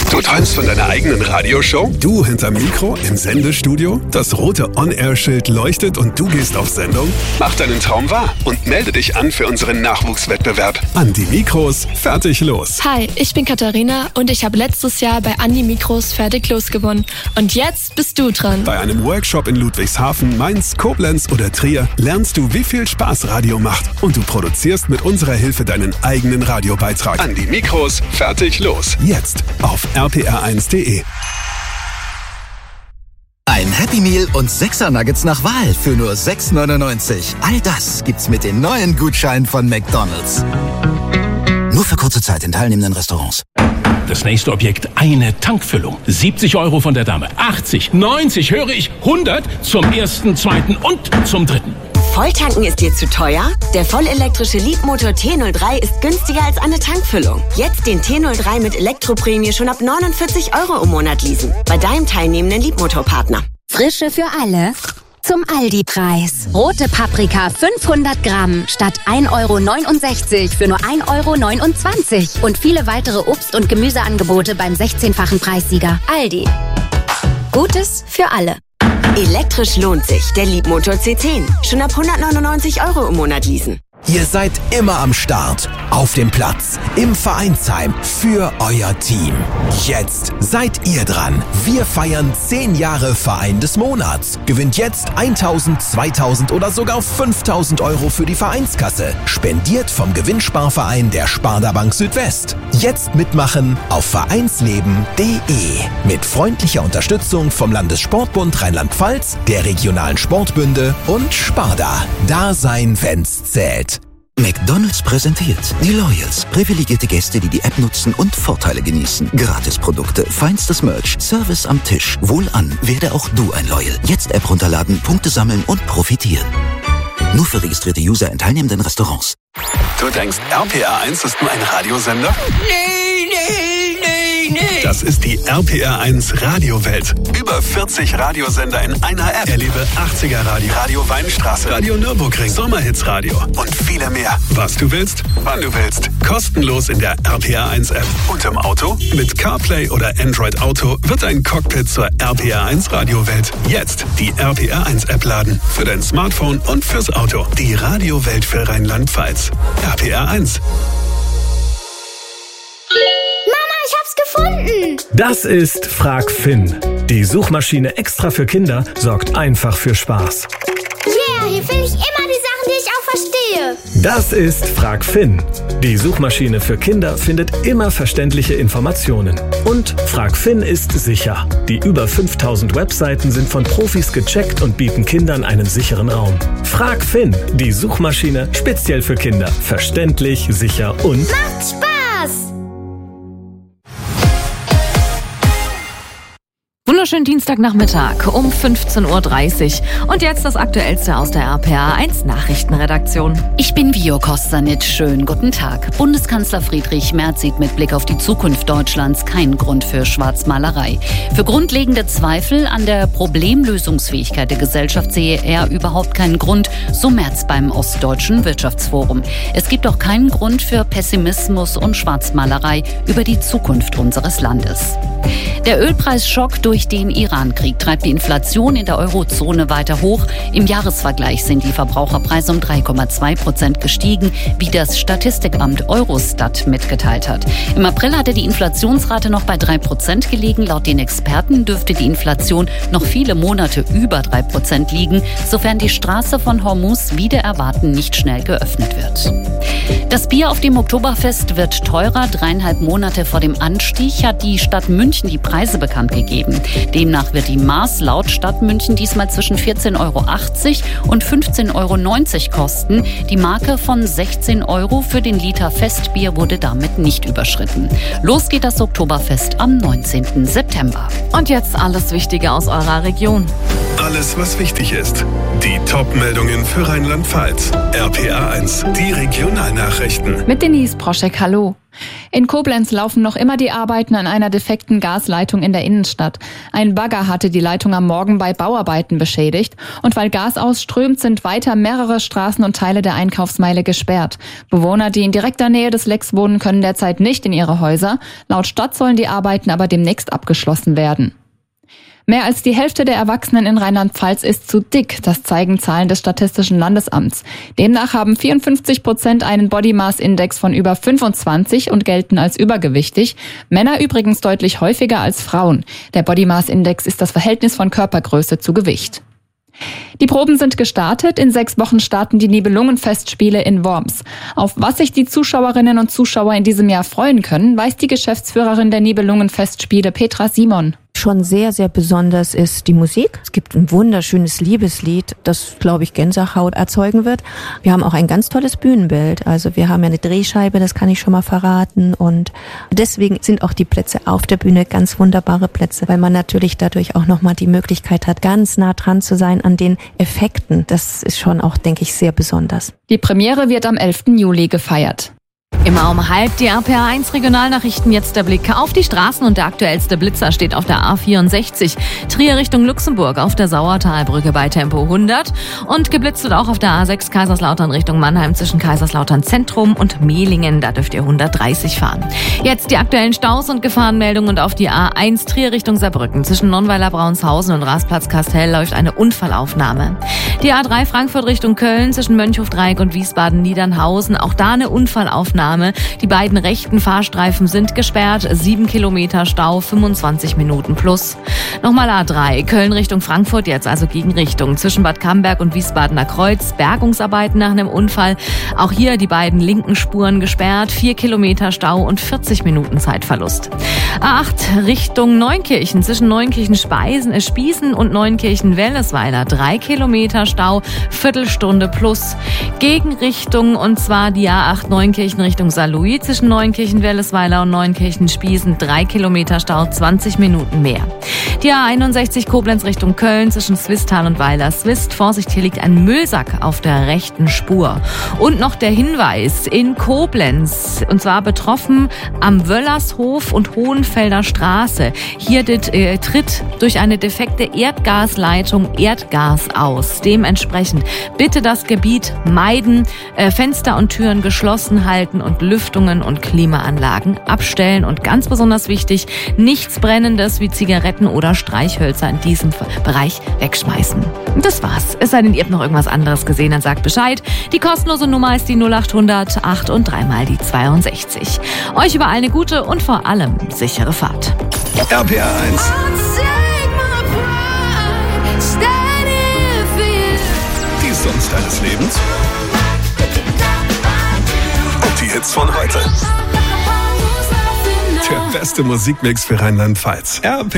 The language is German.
Du träumst von deiner eigenen Radioshow? Du hinterm Mikro im Sendestudio? Das rote On-Air-Schild leuchtet und du gehst auf Sendung? Mach deinen Traum wahr und melde dich an für unseren Nachwuchswettbewerb. An die Mikros, fertig los. Hi, ich bin Katharina und ich habe letztes Jahr bei An die Mikros fertig los gewonnen. Und jetzt bist du dran. Bei einem Workshop in Ludwigshafen, Mainz, Koblenz oder Trier lernst du, wie viel Spaß Radio macht. Und du produzierst mit unserer Hilfe deinen eigenen Radiobeitrag. An die Mikros, fertig los. Jetzt auf rpr1.de. Ein Happy Meal und 6er Nuggets nach Wahl für nur 6,99. All das gibt's mit den neuen Gutscheinen von McDonald's. Nur für kurze Zeit in teilnehmenden Restaurants. Das nächste Objekt, eine Tankfüllung. 70 € von der Dame. 80, 90, höre ich, 100 zum ersten, zweiten und zum dritten. Volltanken ist dir zu teuer? Der vollelektrische Leapmotor T03 ist günstiger als eine Tankfüllung. Jetzt den T03 mit Elektroprämie schon ab 49 € im Monat leasen. Bei deinem teilnehmenden Leapmotor-Partner. Frische für alle zum Aldi-Preis. Rote Paprika 500 Gramm statt 1,69 € für nur 1,29 € und viele weitere Obst- und Gemüseangebote beim 16-fachen Preissieger. Aldi. Gutes für alle. Elektrisch lohnt sich. Der Leapmotor C10. Schon ab 199 € im Monat leasen. Ihr seid immer am Start, auf dem Platz, im Vereinsheim, für euer Team. Jetzt seid ihr dran. Wir feiern 10 Jahre Verein des Monats. Gewinnt jetzt 1.000, 2.000 oder sogar 5.000 € für die Vereinskasse. Spendiert vom Gewinnsparverein der Sparda Bank Südwest. Jetzt mitmachen auf vereinsleben.de. Mit freundlicher Unterstützung vom Landessportbund Rheinland-Pfalz, der regionalen Sportbünde und Sparda. Dasein, wenn's zählt. McDonald's präsentiert die Loyals. Privilegierte Gäste, die die App nutzen und Vorteile genießen. Gratisprodukte, feinstes Merch, Service am Tisch. Wohlan, werde auch du ein Loyal. Jetzt App runterladen, Punkte sammeln und profitieren. Nur für registrierte User in teilnehmenden Restaurants. Du denkst, RPR1 ist nur ein Radiosender? Nee. Das ist die RPR1 Radiowelt. Über 40 Radiosender in einer App. Erlebe 80er Radio, Radio Weinstraße, Radio Nürburgring, Sommerhits-Radio und viele mehr. Was du willst, wann du willst. Kostenlos in der RPR1 App. Und im Auto? Mit CarPlay oder Android Auto wird ein Cockpit zur RPR1 Radiowelt. Jetzt die RPR1 App laden. Für dein Smartphone und fürs Auto. Die Radiowelt für Rheinland-Pfalz. RPR1. Gefunden! Das ist Frag Finn. Die Suchmaschine extra für Kinder sorgt einfach für Spaß. Yeah, hier finde ich immer die Sachen, die ich auch verstehe. Das ist Frag Finn. Die Suchmaschine für Kinder findet immer verständliche Informationen. Und Frag Finn ist sicher. Die über 5000 Webseiten sind von Profis gecheckt und bieten Kindern einen sicheren Raum. Frag Finn, die Suchmaschine speziell für Kinder. Verständlich, sicher und... Macht Spaß! Wunderschönen Dienstagnachmittag um 15:30 Uhr. Und jetzt das Aktuellste aus der RPR1 Nachrichtenredaktion. Ich bin Vio Kostanic. Schönen guten Tag. Bundeskanzler Friedrich Merz sieht mit Blick auf die Zukunft Deutschlands keinen Grund für Schwarzmalerei. Für grundlegende Zweifel an der Problemlösungsfähigkeit der Gesellschaft sehe er überhaupt keinen Grund, so Merz beim Ostdeutschen Wirtschaftsforum. Es gibt auch keinen Grund für Pessimismus und Schwarzmalerei über die Zukunft unseres Landes. Der Ölpreisschock durch den Iran-Krieg treibt die Inflation in der Eurozone weiter hoch. Im Jahresvergleich sind die Verbraucherpreise um 3,2% gestiegen, wie das Statistikamt Eurostat mitgeteilt hat. Im April hatte die Inflationsrate noch bei 3% gelegen. Laut den Experten dürfte die Inflation noch viele Monate über 3% liegen, sofern die Straße von Hormuz wider Erwarten nicht schnell geöffnet wird. Das Bier auf dem Oktoberfest wird teurer. 3,5 Monate vor dem Anstieg hat die Stadt München die Preise bekannt gegeben. Demnach wird die Maß laut Stadt München diesmal zwischen 14,80 € und 15,90 € kosten. Die Marke von 16 € für den Liter Festbier wurde damit nicht überschritten. Los geht das Oktoberfest am 19. September. Und jetzt alles Wichtige aus eurer Region. alles, was wichtig ist. Die Top-Meldungen für Rheinland-Pfalz. RPA 1, die Regionalnachrichten. Mit Denise Proschek, hallo. In Koblenz laufen noch immer die Arbeiten an einer defekten Gasleitung in der Innenstadt. Ein Bagger hatte die Leitung am Morgen bei Bauarbeiten beschädigt. Und weil Gas ausströmt, sind weiter mehrere Straßen und Teile der Einkaufsmeile gesperrt. Bewohner, die in direkter Nähe des Lecks wohnen, können derzeit nicht in ihre Häuser. Laut Stadt sollen die Arbeiten aber demnächst abgeschlossen werden. Mehr als die Hälfte der Erwachsenen in Rheinland-Pfalz ist zu dick, das zeigen Zahlen des Statistischen Landesamts. Demnach haben 54% einen Body Mass Index von über 25 und gelten als übergewichtig. Männer übrigens deutlich häufiger als Frauen. Der Body Mass Index ist das Verhältnis von Körpergröße zu Gewicht. Die Proben sind gestartet. In 6 Wochen starten die Nibelungenfestspiele in Worms. Auf was sich die Zuschauerinnen und Zuschauer in diesem Jahr freuen können, weiß die Geschäftsführerin der Nibelungenfestspiele, Petra Simon. Schon sehr, sehr besonders ist die Musik. Es gibt ein wunderschönes Liebeslied, das, glaube ich, Gänsehaut erzeugen wird. Wir haben auch ein ganz tolles Bühnenbild. Also wir haben ja eine Drehscheibe, das kann ich schon mal verraten. Und deswegen sind auch die Plätze auf der Bühne ganz wunderbare Plätze, weil man natürlich dadurch auch nochmal die Möglichkeit hat, ganz nah dran zu sein an den Effekten. Das ist schon auch, denke ich, sehr besonders. Die Premiere wird am 11. Juli gefeiert. Immer um halb die RPA 1 Regionalnachrichten. Jetzt der Blick auf die Straßen und der aktuellste Blitzer steht auf der A64. Trier Richtung Luxemburg auf der Sauertalbrücke bei Tempo 100 und geblitzt wird auch auf der A6 Kaiserslautern Richtung Mannheim zwischen Kaiserslautern Zentrum und Mehlingen. Da dürft ihr 130 fahren. Jetzt die aktuellen Staus und Gefahrenmeldungen und auf die A1 Trier Richtung Saarbrücken zwischen Nonnweiler Braunshausen und Rasplatz Kastel läuft eine Unfallaufnahme. Die A3 Frankfurt Richtung Köln zwischen Mönchhofdreieck und Wiesbaden-Niedernhausen, auch da eine Unfallaufnahme. Die beiden rechten Fahrstreifen sind gesperrt, 7 Kilometer Stau, 25 Minuten plus. Nochmal A3, Köln Richtung Frankfurt, jetzt also Gegenrichtung. Zwischen Bad Camberg und Wiesbadener Kreuz, Bergungsarbeiten nach einem Unfall. Auch hier die beiden linken Spuren gesperrt, 4 Kilometer Stau und 40 Minuten Zeitverlust. A8 Richtung Neunkirchen, zwischen Neunkirchen-Spießen und Neunkirchen-Wellesweiler, 3 Kilometer Stau, Viertelstunde plus. Gegenrichtung und zwar die A8 Neunkirchen Richtung Saarlouis zwischen Neunkirchen-Wellesweiler und Neunkirchen-Spießen, 3 Kilometer Stau, 20 Minuten mehr. Die A61 Koblenz Richtung Köln zwischen Swisttal und Weiler-Swist. Vorsicht, hier liegt ein Müllsack auf der rechten Spur. Und noch der Hinweis in Koblenz, und zwar betroffen am Wöllershof und Hohenfelder Straße. Hier tritt durch eine defekte Erdgasleitung Erdgas aus. Dementsprechend bitte das Gebiet meiden, Fenster und Türen geschlossen halten und Lüftungen und Klimaanlagen abstellen. Und ganz besonders wichtig, nichts Brennendes wie Zigaretten oder Streichhölzer in diesem Bereich wegschmeißen. Und das war's. Es sei denn, ihr habt noch irgendwas anderes gesehen, dann sagt Bescheid. Die kostenlose Nummer ist die 0800 8 und 3 mal die 62. Euch überall eine gute und vor allem sichere Fahrt. RPA 1. Die Songs deines Lebens. Die Hits von heute. Der beste Musikmix für Rheinland-Pfalz. RPA